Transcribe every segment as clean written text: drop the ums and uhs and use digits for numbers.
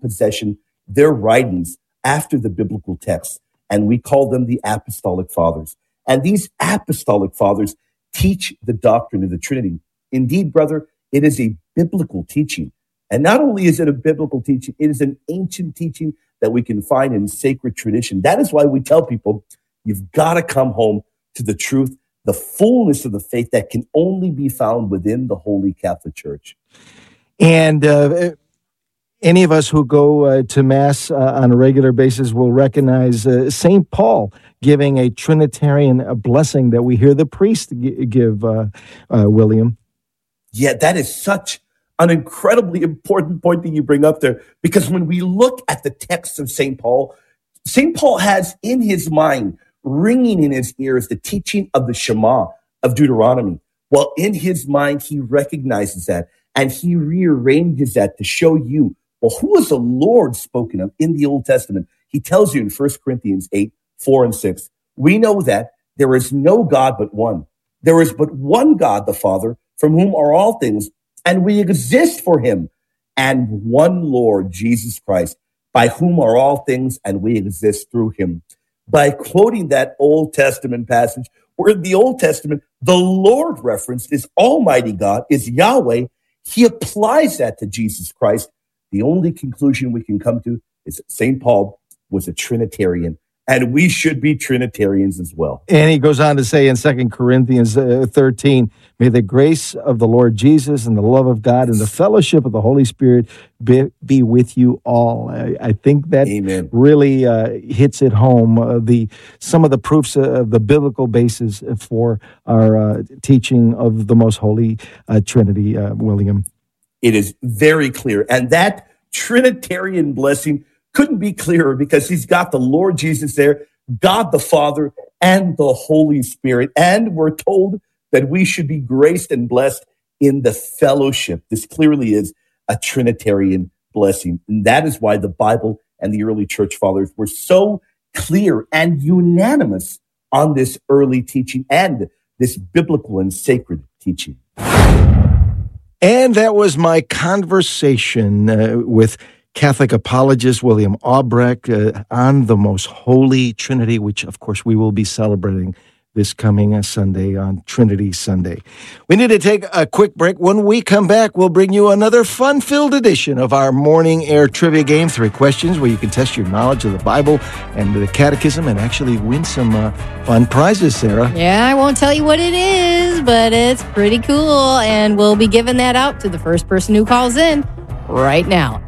possession their writings after the biblical texts, and we call them the Apostolic Fathers. And these Apostolic Fathers teach the doctrine of the Trinity. Indeed, brother, it is a biblical teaching. And not only is it a biblical teaching, it is an ancient teaching that we can find in sacred tradition. That is why we tell people, you've got to come home to the truth, the fullness of the faith that can only be found within the Holy Catholic Church. And any of us who go to Mass on a regular basis will recognize St. Paul giving a Trinitarian blessing that we hear the priest give, William. Yeah, that is such an incredibly important point that you bring up there, because when we look at the text of St. Paul has in his mind, ringing in his ears, the teaching of the Shema of Deuteronomy. Well, in his mind, he recognizes that, and he rearranges that to show you, well, who is the Lord spoken of in the Old Testament? He tells you in 1 Corinthians 8, 4 and 6, we know that there is no God but one. There is but one God, the Father, from whom are all things, and we exist for him, and one Lord, Jesus Christ, by whom are all things, and we exist through him. By quoting that Old Testament passage, where in the Old Testament, the Lord referenced is Almighty God, is Yahweh, he applies that to Jesus Christ. The only conclusion we can come to is that St. Paul was a Trinitarian, and we should be Trinitarians as well. And he goes on to say in 2 Corinthians 13, may the grace of the Lord Jesus and the love of God and the fellowship of the Holy Spirit be with you all. I think that Amen. Really hits it home, some of the proofs of the biblical basis for our teaching of the most holy Trinity, William. It is very clear. And that Trinitarian blessing couldn't be clearer, because he's got the Lord Jesus there, God the Father, and the Holy Spirit. And we're told that we should be graced and blessed in the fellowship. This clearly is a Trinitarian blessing. And that is why the Bible and the early church fathers were so clear and unanimous on this early teaching and this biblical and sacred teaching. And that was my conversation with Catholic apologist William Albrecht on the most holy Trinity, which, of course, we will be celebrating this coming Sunday on Trinity Sunday. We need to take a quick break. When we come back, we'll bring you another fun-filled edition of our morning air trivia game, 3 questions, where you can test your knowledge of the Bible and the Catechism and actually win some fun prizes, Sarah. Yeah, I won't tell you what it is, but it's pretty cool, and we'll be giving that out to the first person who calls in right now.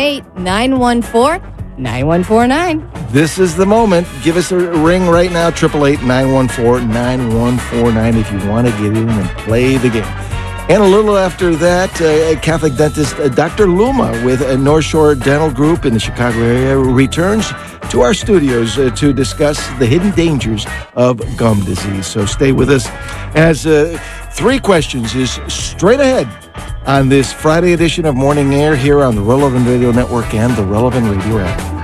888-914-9149. This is the moment. Give us a ring right now, 888-914-9149, if you want to get in and play the game. And a little after that, Catholic dentist Dr. Luma with North Shore Dental Group in the Chicago area returns to our studios to discuss the hidden dangers of gum disease. So stay with us, as 3 questions is straight ahead on this Friday edition of Morning Air here on the Relevant Radio Network and the Relevant Radio app.